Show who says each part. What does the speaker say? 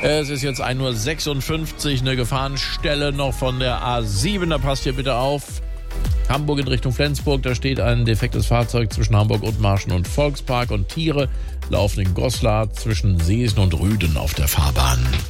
Speaker 1: Es ist jetzt 1:56 Uhr, eine Gefahrenstelle noch von der A7, da passt ihr bitte auf. Hamburg in Richtung Flensburg, da steht ein defektes Fahrzeug zwischen Hamburg Othmarschen und Volkspark und Tiere laufen in Goslar zwischen Seesen und Rüden auf der Fahrbahn.